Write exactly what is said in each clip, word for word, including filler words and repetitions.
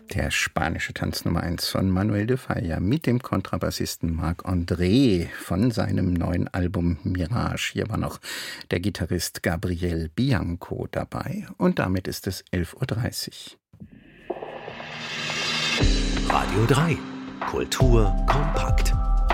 Der spanische Tanz Nummer eins von Manuel de Falla mit dem Kontrabassisten Marc André von seinem neuen Album Mirage. Hier war noch der Gitarrist Gabriel Bianco dabei. Und damit ist es elf Uhr dreißig. Radio drei. Kultur kompakt.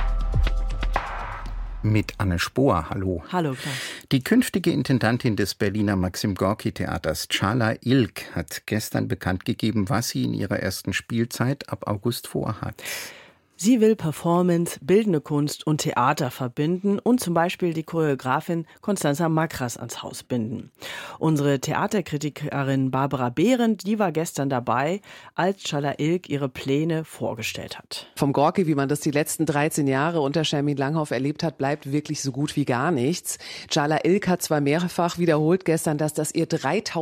Mit Anne Spohr, hallo. Hallo, Klaus. Die künftige Intendantin des Berliner Maxim-Gorki-Theaters, Çağla İlk, hat gestern bekannt gegeben, was sie in ihrer ersten Spielzeit ab August vorhat. Sie will Performance, bildende Kunst und Theater verbinden und zum Beispiel die Choreografin Constanza Makras ans Haus binden. Unsere Theaterkritikerin Barbara Behrendt, die war gestern dabei, als Çağla İlk ihre Pläne vorgestellt hat. Vom Gorki, wie man das die letzten dreizehn Jahre unter Schermin Langhoff erlebt hat, bleibt wirklich so gut wie gar nichts. Çağla İlk hat zwar mehrfach wiederholt gestern, dass das ihr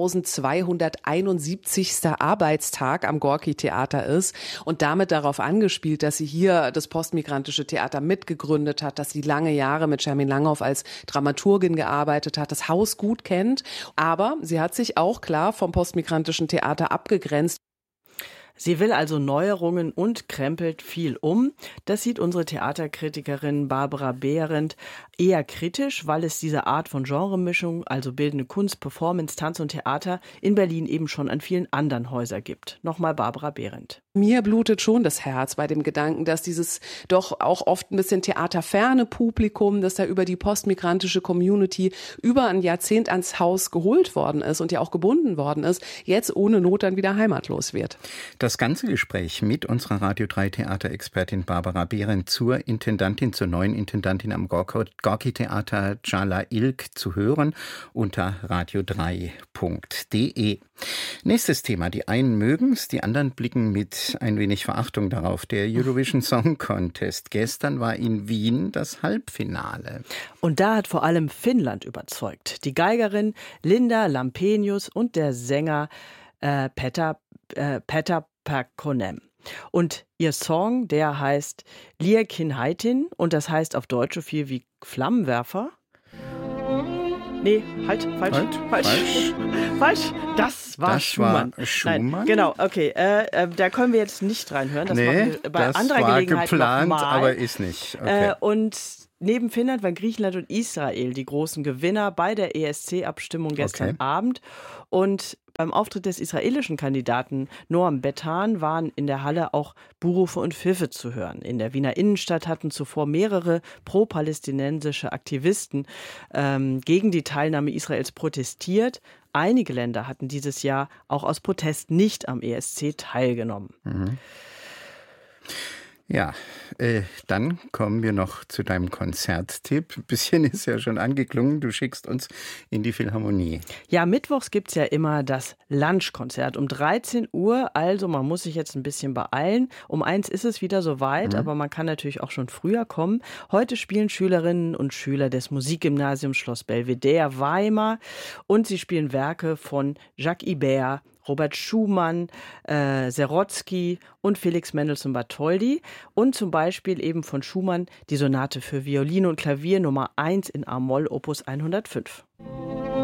dreitausendzweihunderteinundsiebzigster Arbeitstag am Gorki-Theater ist und damit darauf angespielt, dass sie hier das postmigrantische Theater mitgegründet hat, dass sie lange Jahre mit Schermin Langhoff als Dramaturgin gearbeitet hat, das Haus gut kennt. Aber sie hat sich auch klar vom postmigrantischen Theater abgegrenzt. Sie will also Neuerungen und krempelt viel um. Das sieht unsere Theaterkritikerin Barbara Behrendt eher kritisch, weil es diese Art von Genremischung, also bildende Kunst, Performance, Tanz und Theater, in Berlin eben schon an vielen anderen Häusern gibt. Nochmal Barbara Behrendt. Mir blutet schon das Herz bei dem Gedanken, dass dieses doch auch oft ein bisschen theaterferne Publikum, das da über die postmigrantische Community über ein Jahrzehnt ans Haus geholt worden ist und ja auch gebunden worden ist, jetzt ohne Not dann wieder heimatlos wird. Das ganze Gespräch mit unserer Radio drei Theaterexpertin Barbara Behrendt zur Intendantin, zur neuen Intendantin am Gorki-Theater Çağla İlk zu hören unter radio drei punkt de. Nächstes Thema. Die einen mögen's, die anderen blicken mit ein wenig Verachtung darauf. Der Eurovision Song Contest. Gestern war in Wien das Halbfinale. Und da hat vor allem Finnland überzeugt. Die Geigerin Linda Lampenius und der Sänger äh, Peter, äh, Peter Pakkonen. Und ihr Song, der heißt Liekkinhaitin und das heißt auf Deutsch so viel wie Flammenwerfer. Nee, halt, falsch, halt, falsch, falsch, falsch. Das war das Schumann. War Schumann? Nein, genau, okay, äh, äh, da können wir jetzt nicht reinhören. Das nee, machen wir bei das anderer war Gelegenheit geplant, noch mal. aber ist nicht. Okay. Äh, und neben Finnland waren Griechenland und Israel die großen Gewinner bei der E S C-Abstimmung gestern okay. Abend. Und beim Auftritt des israelischen Kandidaten Noam Betan waren in der Halle auch Buhrufe und Pfiffe zu hören. In der Wiener Innenstadt hatten zuvor mehrere pro-palästinensische Aktivisten ähm, gegen die Teilnahme Israels protestiert. Einige Länder hatten dieses Jahr auch aus Protest nicht am E S C teilgenommen. Mhm. Ja, äh, dann kommen wir noch zu deinem Konzerttipp. Ein bisschen ist ja schon angeklungen, du schickst uns in die Philharmonie. Ja, mittwochs gibt's ja immer das Lunchkonzert um dreizehn Uhr, also man muss sich jetzt ein bisschen beeilen. Um eins ist es wieder soweit, mhm. aber man kann natürlich auch schon früher kommen. Heute spielen Schülerinnen und Schüler des Musikgymnasiums Schloss Belvedere Weimar und sie spielen Werke von Jacques Ibert, Robert Schumann, äh, Serotsky und Felix Mendelssohn Bartholdy und zum Beispiel eben von Schumann die Sonate für Violine und Klavier Nummer eins in A-Moll Opus hundertfünf.